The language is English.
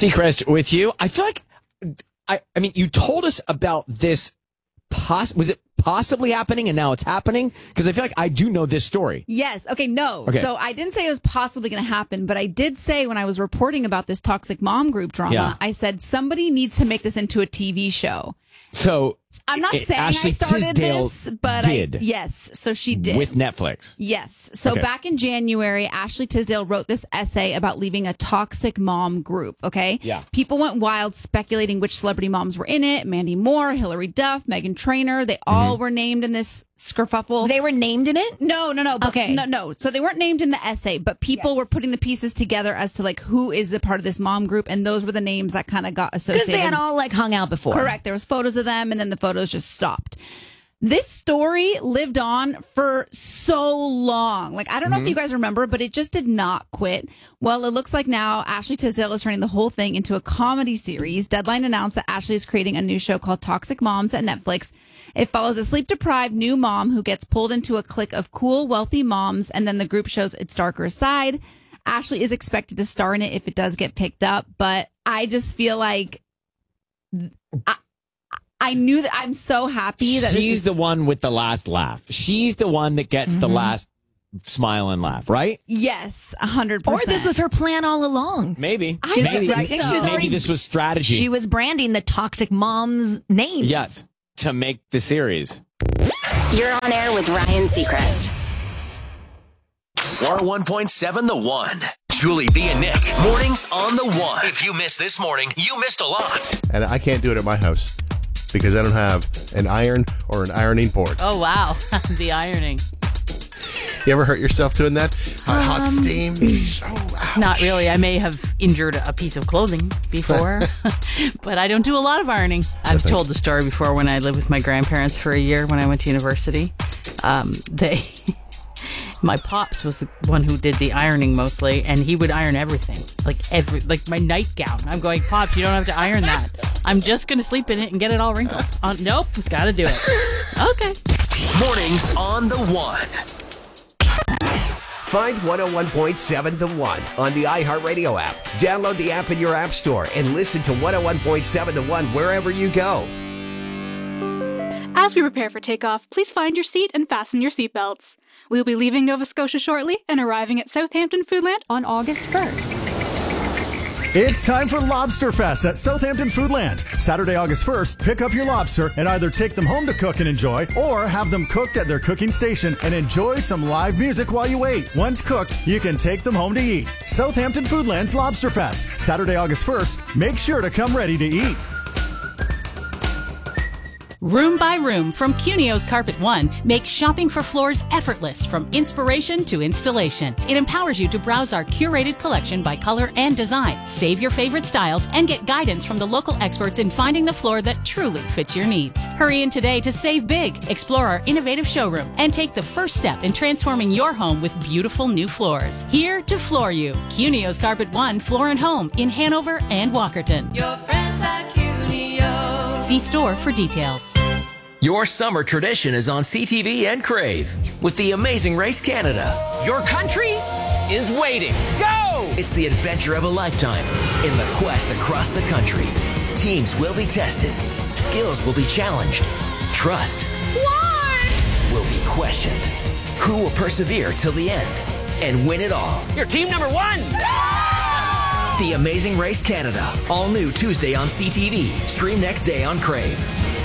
Seacrest with you. I feel like, I mean, you told us about this. Was it possibly happening and now it's happening? Because I feel like I do know this story. Yes. Okay, no. Okay. So I didn't say it was possibly going to happen, but I did say when I was reporting about this toxic mom group drama, I said somebody needs to make this into a TV show. So I'm not saying Ashley I started Tisdale this, but did. yes, so she did. With Netflix. Yes. So back in January, Ashley Tisdale wrote this essay about leaving a toxic mom group, okay? Yeah. People went wild speculating which celebrity moms were in it. Mandy Moore, Hilary Duff, Meghan Trainor. They all were named in this skerfuffle. They were named in it? No. But Okay. No. So they weren't named in the essay, but people were putting the pieces together as to like who is a part of this mom group, and those were the names that kind of got associated. Because they had all like hung out before. Correct. There was photos of them, and then the photos just stopped. This story lived on for so long. Like, I don't know if you guys remember, but it just did not quit. Well, it looks like now Ashley Tisdale is turning the whole thing into a comedy series. Deadline announced that Ashley is creating a new show called Toxic Moms at Netflix. It follows a sleep-deprived new mom who gets pulled into a clique of cool, wealthy moms, and then the group shows its darker side. Ashley is expected to star in it if it does get picked up, but I just feel like I knew that. I'm so happy that she's the one with the last laugh. She's the one that gets the last smile and laugh, right? Yes, 100%. Or this was her plan all along. Maybe. I Maybe. think so. She was Maybe already- this was strategy. She was branding the toxic mom's name. Yes, to make the series. You're on air with Ryan Seacrest. 101.7 The One. Julie B and Nick. Mornings on The One. If you missed this morning, you missed a lot. And I can't do it at my house because I don't have an iron or an ironing board. Oh, wow. The ironing. You ever hurt yourself doing that? Hot steam? Not really. I may have injured a piece of clothing before, but I don't do a lot of ironing. I've told the story before when I lived with my grandparents for a year when I went to university. My pops was the one who did the ironing mostly, and he would iron everything, like my nightgown. I'm going, Pops, you don't have to iron that. I'm just going to sleep in it and get it all wrinkled. Nope, got to do it. Okay. Mornings on The One. Find 101.7 The One on the iHeartRadio app. Download the app in your app store and listen to 101.7 The One wherever you go. As we prepare for takeoff, please find your seat and fasten your seatbelts. We will be leaving Nova Scotia shortly and arriving at Southampton Foodland on August 1st. It's time for Lobster Fest at Southampton Foodland. Saturday, August 1st, pick up your lobster and either take them home to cook and enjoy or have them cooked at their cooking station and enjoy some live music while you wait. Once cooked, you can take them home to eat. Southampton Foodland's Lobster Fest, Saturday, August 1st. Make sure to come ready to eat. Room by Room from Cunio's Carpet One makes shopping for floors effortless from inspiration to installation. It empowers you to browse our curated collection by color and design, save your favorite styles, and get guidance from the local experts in finding the floor that truly fits your needs. Hurry in today to save big, explore our innovative showroom, and take the first step in transforming your home with beautiful new floors. Here to floor you. Cunio's Carpet One Floor and Home in Hanover and Walkerton. Your friends at Cunio. See store for details. Your summer tradition is on CTV and Crave with the Amazing Race Canada. Your country is waiting. Go! It's the adventure of a lifetime in the quest across the country. Teams will be tested. Skills will be challenged. Trust will be questioned. Who will persevere till the end and win it all? You're team number one! The Amazing Race Canada. All new Tuesday on CTV. Stream next day on Crave.